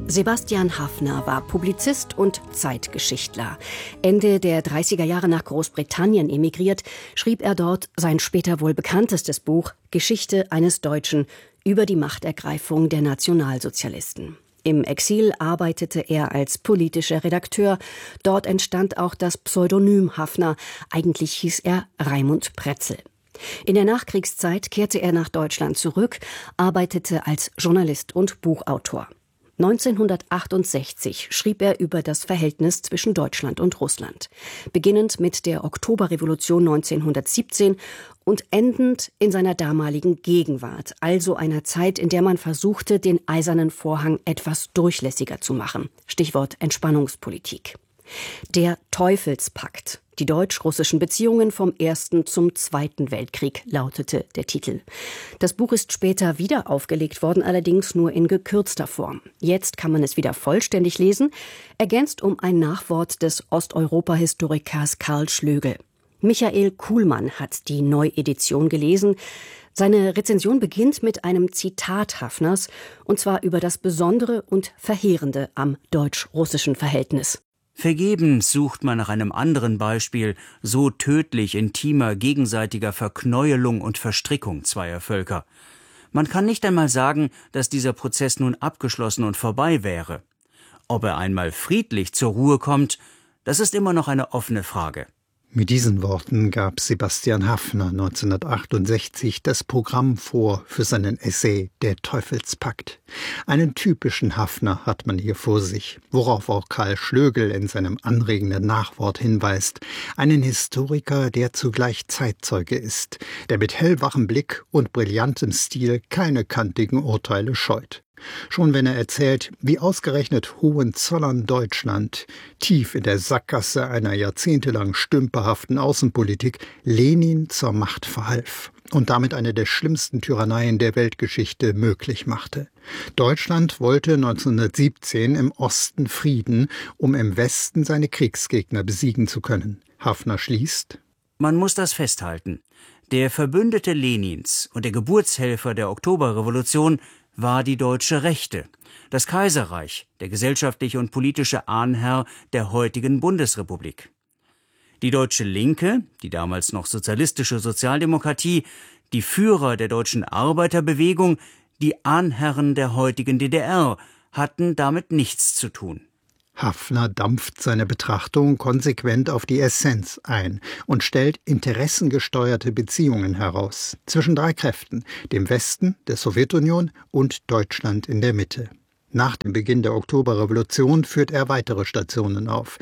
Sebastian Haffner war Publizist und Zeitgeschichtler. Ende der 30er Jahre nach Großbritannien emigriert, schrieb er dort sein später wohl bekanntestes Buch »Geschichte eines Deutschen« über die Machtergreifung der Nationalsozialisten. Im Exil arbeitete er als politischer Redakteur. Dort entstand auch das Pseudonym Haffner. Eigentlich hieß er Raimund Pretzel. In der Nachkriegszeit kehrte er nach Deutschland zurück, arbeitete als Journalist und Buchautor. 1968 schrieb er über das Verhältnis zwischen Deutschland und Russland, beginnend mit der Oktoberrevolution 1917 und endend in seiner damaligen Gegenwart, also einer Zeit, in der man versuchte, den Eisernen Vorhang etwas durchlässiger zu machen. Stichwort Entspannungspolitik. Der Teufelspakt. Die deutsch-russischen Beziehungen vom Ersten zum Zweiten Weltkrieg lautete der Titel. Das Buch ist später wieder aufgelegt worden, allerdings nur in gekürzter Form. Jetzt kann man es wieder vollständig lesen, ergänzt um ein Nachwort des Osteuropa-Historikers Karl Schlögel. Michael Kuhlmann hat die Neuedition gelesen. Seine Rezension beginnt mit einem Zitat Haffners, und zwar über das Besondere und Verheerende am deutsch-russischen Verhältnis. Vergebens sucht man nach einem anderen Beispiel so tödlich intimer gegenseitiger Verknäuelung und Verstrickung zweier Völker. Man kann nicht einmal sagen, dass dieser Prozess nun abgeschlossen und vorbei wäre. Ob er einmal friedlich zur Ruhe kommt, das ist immer noch eine offene Frage. Mit diesen Worten gab Sebastian Haffner 1968 das Programm vor für seinen Essay »Der Teufelspakt«. Einen typischen Haffner hat man hier vor sich, worauf auch Karl Schlögel in seinem anregenden Nachwort hinweist. Einen Historiker, der zugleich Zeitzeuge ist, der mit hellwachem Blick und brillantem Stil keine kantigen Urteile scheut. Schon wenn er erzählt, wie ausgerechnet Hohenzollern Deutschland tief in der Sackgasse einer jahrzehntelang stümperhaften Außenpolitik Lenin zur Macht verhalf und damit eine der schlimmsten Tyranneien der Weltgeschichte möglich machte. Deutschland wollte 1917 im Osten Frieden, um im Westen seine Kriegsgegner besiegen zu können. Haffner schließt: Man muss das festhalten. Der Verbündete Lenins und der Geburtshelfer der Oktoberrevolution war die deutsche Rechte, das Kaiserreich, der gesellschaftliche und politische Ahnherr der heutigen Bundesrepublik. Die deutsche Linke, die damals noch sozialistische Sozialdemokratie, die Führer der deutschen Arbeiterbewegung, die Ahnherren der heutigen DDR, hatten damit nichts zu tun. Haffner dampft seine Betrachtung konsequent auf die Essenz ein und stellt interessengesteuerte Beziehungen heraus zwischen drei Kräften, dem Westen, der Sowjetunion und Deutschland in der Mitte. Nach dem Beginn der Oktoberrevolution führt er weitere Stationen auf.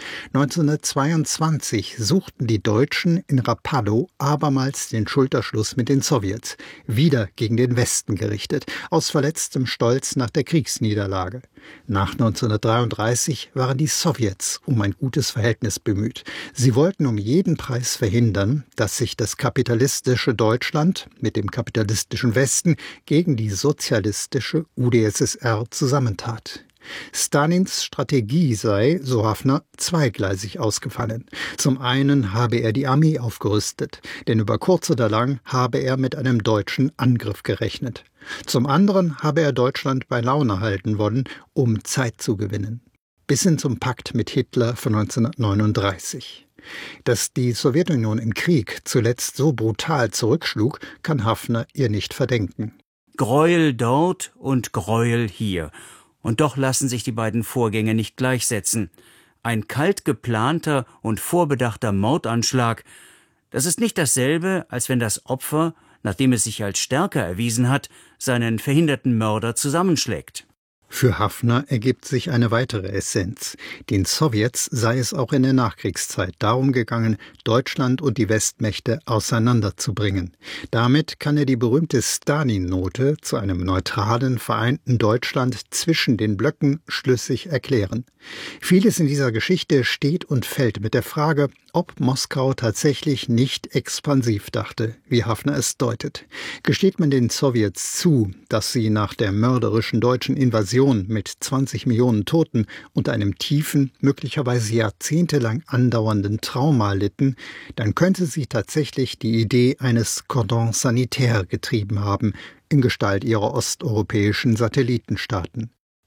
1922 suchten die Deutschen in Rapallo abermals den Schulterschluss mit den Sowjets, wieder gegen den Westen gerichtet, aus verletztem Stolz nach der Kriegsniederlage. Nach 1933 waren die Sowjets um ein gutes Verhältnis bemüht. Sie wollten um jeden Preis verhindern, dass sich das kapitalistische Deutschland mit dem kapitalistischen Westen gegen die sozialistische UdSSR zusammentat. Stalins Strategie sei, so Haffner, zweigleisig ausgefallen. Zum einen habe er die Armee aufgerüstet, denn über kurz oder lang habe er mit einem deutschen Angriff gerechnet. Zum anderen habe er Deutschland bei Laune halten wollen, um Zeit zu gewinnen. Bis hin zum Pakt mit Hitler von 1939. Dass die Sowjetunion im Krieg zuletzt so brutal zurückschlug, kann Haffner ihr nicht verdenken. Gräuel dort und Gräuel hier. Und doch lassen sich die beiden Vorgänge nicht gleichsetzen. Ein kalt geplanter und vorbedachter Mordanschlag, das ist nicht dasselbe, als wenn das Opfer, nachdem es sich als stärker erwiesen hat, seinen verhinderten Mörder zusammenschlägt. Für Haffner ergibt sich eine weitere Essenz. Den Sowjets sei es auch in der Nachkriegszeit darum gegangen, Deutschland und die Westmächte auseinanderzubringen. Damit kann er die berühmte Stalin-Note zu einem neutralen, vereinten Deutschland zwischen den Blöcken schlüssig erklären. Vieles in dieser Geschichte steht und fällt mit der Frage, ob Moskau tatsächlich nicht expansiv dachte, wie Haffner es deutet. Gesteht man den Sowjets zu, dass sie nach der mörderischen deutschen Invasion mit 20 Millionen Toten unter einem tiefen, möglicherweise jahrzehntelang andauernden Trauma litten, dann könnte sie tatsächlich die Idee eines Cordon sanitaire getrieben haben, in Gestalt ihrer osteuropäischen Satellitenstaaten.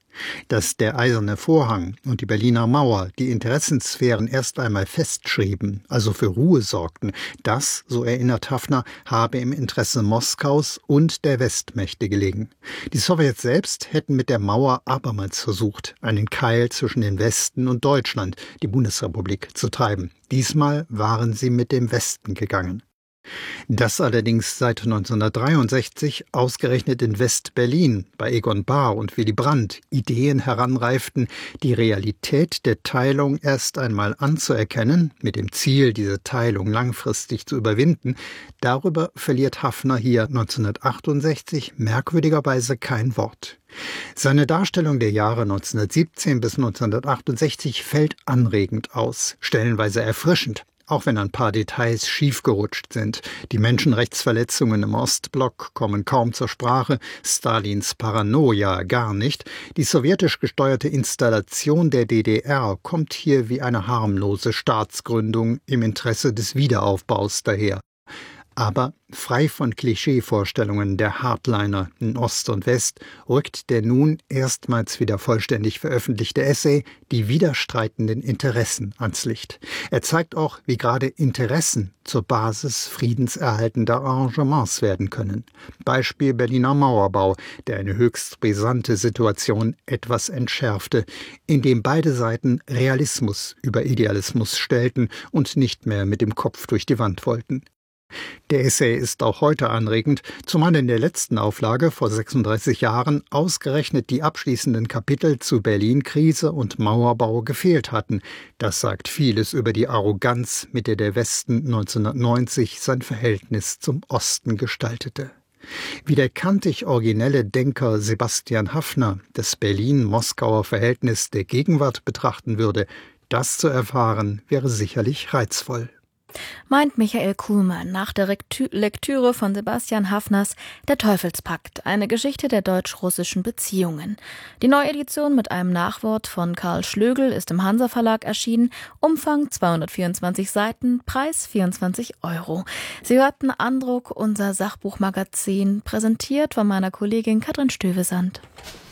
Dass der Eiserne Vorhang und die Berliner Mauer die Interessensphären erst einmal festschrieben, also für Ruhe sorgten, das, so erinnert Haffner, habe im Interesse Moskaus und der Westmächte gelegen. Die Sowjets selbst hätten mit der Mauer abermals versucht, einen Keil zwischen den Westen und Deutschland, die Bundesrepublik, zu treiben. Diesmal waren sie mit dem Westen gegangen. Dass allerdings seit 1963 ausgerechnet in West-Berlin bei Egon Bahr und Willy Brandt Ideen heranreiften, die Realität der Teilung erst einmal anzuerkennen, mit dem Ziel, diese Teilung langfristig zu überwinden, darüber verliert Haffner hier 1968 merkwürdigerweise kein Wort. Seine Darstellung der Jahre 1917 bis 1968 fällt anregend aus, stellenweise erfrischend. Auch wenn ein paar Details schiefgerutscht sind. Die Menschenrechtsverletzungen im Ostblock kommen kaum zur Sprache, Stalins Paranoia gar nicht. Die sowjetisch gesteuerte Installation der DDR kommt hier wie eine harmlose Staatsgründung im Interesse des Wiederaufbaus daher. Aber frei von Klischeevorstellungen der Hardliner in Ost und West rückt der nun erstmals wieder vollständig veröffentlichte Essay die widerstreitenden Interessen ans Licht. Er zeigt auch, wie gerade Interessen zur Basis friedenserhaltender Arrangements werden können. Beispiel Berliner Mauerbau, der eine höchst brisante Situation etwas entschärfte, indem beide Seiten Realismus über Idealismus stellten und nicht mehr mit dem Kopf durch die Wand wollten. Der Essay ist auch heute anregend, zumal in der letzten Auflage vor 36 Jahren ausgerechnet die abschließenden Kapitel zu Berlin-Krise und Mauerbau gefehlt hatten. Das sagt vieles über die Arroganz, mit der der Westen 1990 sein Verhältnis zum Osten gestaltete. Wie der kantig originelle Denker Sebastian Haffner das Berlin-Moskauer Verhältnis der Gegenwart betrachten würde, das zu erfahren, wäre sicherlich reizvoll. Meint Michael Kuhlmann nach der Lektüre von Sebastian Haffners Der Teufelspakt, eine Geschichte der deutsch-russischen Beziehungen. Die Neuedition mit einem Nachwort von Karl Schlögl ist im Hansa Verlag erschienen, Umfang 224 Seiten, Preis 24 €. Sie hörten Andruck, unser Sachbuchmagazin, präsentiert von meiner Kollegin Katrin Stövesand.